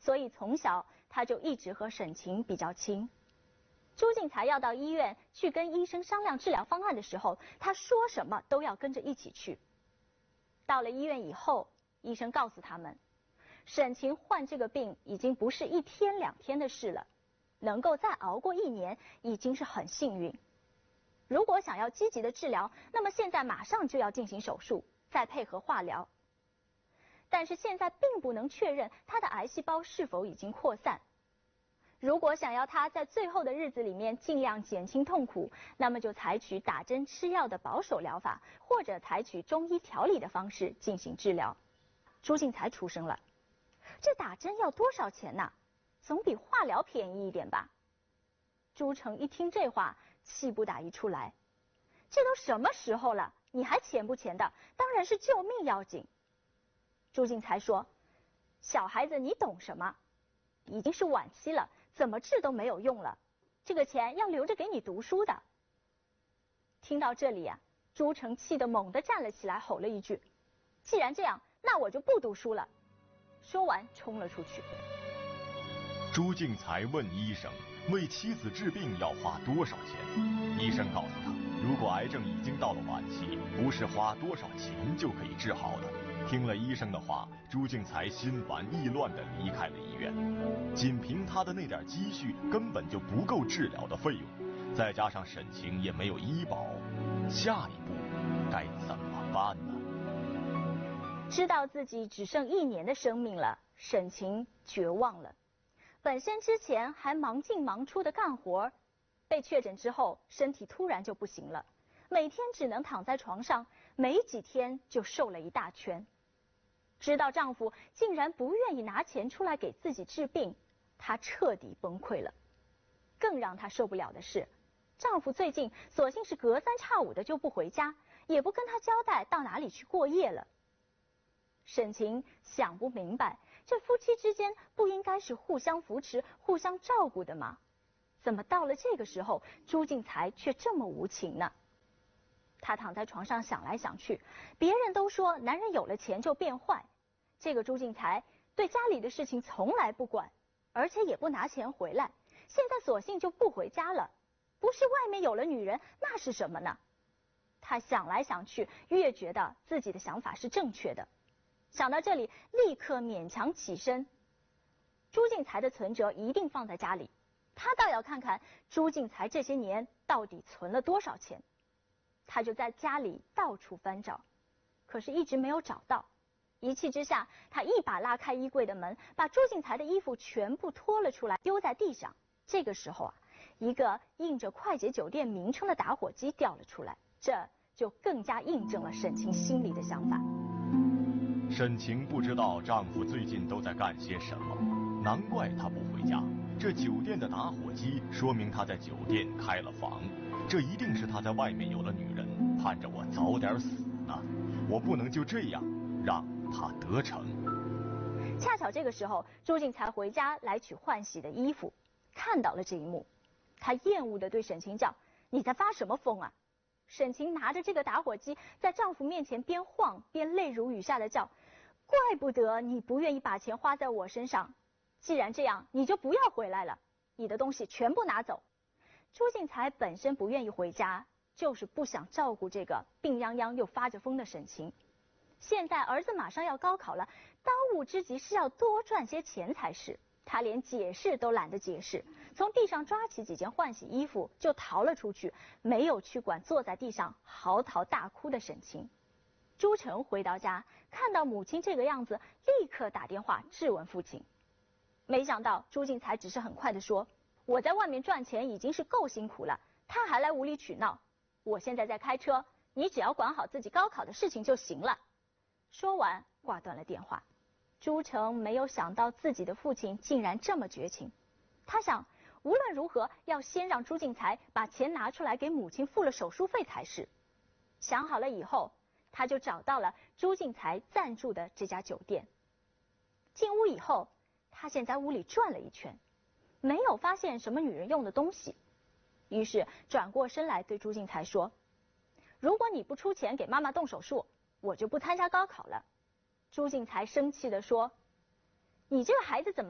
所以从小他就一直和沈晴比较亲。朱进才要到医院去跟医生商量治疗方案的时候，他说什么都要跟着一起去。到了医院以后，医生告诉他们，沈晴患这个病已经不是1天2天的事了，能够再熬过1年已经是很幸运。如果想要积极的治疗，那么现在马上就要进行手术，再配合化疗。但是现在并不能确认他的癌细胞是否已经扩散。如果想要他在最后的日子里面尽量减轻痛苦，那么就采取打针吃药的保守疗法，或者采取中医调理的方式进行治疗。朱进才出生了，这打针要多少钱呢？总比化疗便宜一点吧？朱成一听这话，气不打一处来。这都什么时候了，你还钱不钱的？当然是救命要紧。朱进才说，小孩子你懂什么？已经是晚期了，怎么治都没有用了，这个钱要留着给你读书的。听到这里啊，朱成气得猛地站了起来，吼了一句，既然这样，那我就不读书了。说完冲了出去。 朱进才问医生，为妻子治病要花多少钱？医生告诉他，如果癌症已经到了晚期，不是花多少钱就可以治好的。听了医生的话，朱进才心烦意乱地离开了医院。仅凭他的那点积蓄，根本就不够治疗的费用，再加上沈晴也没有医保，下一步该怎么办呢？ 知道自己只剩1年的生命了，沈晴绝望了。本身之前还忙进忙出的干活，被确诊之后，身体突然就不行了，每天只能躺在床上，没几天就瘦了一大圈。知道丈夫竟然不愿意拿钱出来给自己治病，她彻底崩溃了。更让她受不了的是，丈夫最近索性是隔三差五的就不回家，也不跟她交代到哪里去过夜了。沈晴想不明白，这夫妻之间不应该是互相扶持、互相照顾的吗？怎么到了这个时候，朱进才却这么无情呢？她躺在床上想来想去，别人都说男人有了钱就变坏，这个朱进才对家里的事情从来不管，而且也不拿钱回来，现在索性就不回家了，不是外面有了女人，那是什么呢？她想来想去，越觉得自己的想法是正确的。想到这里，立刻勉强起身。朱进才的存折一定放在家里，他倒要看看朱进才这些年到底存了多少钱。他就在家里到处翻找，可是一直没有找到。一气之下，他一把拉开衣柜的门，把朱进才的衣服全部拖了出来，丢在地上。这个时候啊，一个印着快捷酒店名称的打火机掉了出来，这就更加印证了沈晴心里的想法。 沈晴不知道丈夫最近都在干些什么，难怪他不回家。这酒店的打火机说明他在酒店开了房，这一定是他在外面有了女人，盼着我早点死呢。我不能就这样让他得逞。 恰巧这个时候，朱进才回家来取换洗的衣服，看到了这一幕，他厌恶地对沈晴叫：“你在发什么疯啊？”沈晴拿着这个打火机在丈夫面前边晃边泪如雨下的叫：“怪不得你不愿意把钱花在我身上，既然这样，你就不要回来了，你的东西全部拿走。”朱进才本身不愿意回家，就是不想照顾这个病殃殃又发着疯的沈晴。现在儿子马上要高考了，当务之急是要多赚些钱才是。他连解释都懒得解释，从地上抓起几件换洗衣服就逃了出去，没有去管坐在地上嚎啕大哭的沈晴。朱成回到家，看到母亲这个样子，立刻打电话质问父亲。没想到朱进才只是很快地说：“我在外面赚钱已经是够辛苦了，他还来无理取闹。我现在在开车，你只要管好自己高考的事情就行了。”说完挂断了电话。朱成没有想到自己的父亲竟然这么绝情，他想无论如何要先让朱进才把钱拿出来给母亲付了手术费才是。想好了以后，他就找到了朱进才暂住的这家酒店。进屋以后，他先在屋里转了一圈，没有发现什么女人用的东西，于是转过身来对朱进才说：“如果你不出钱给妈妈动手术，我就不参加高考了。”朱进才生气地说：“你这个孩子怎么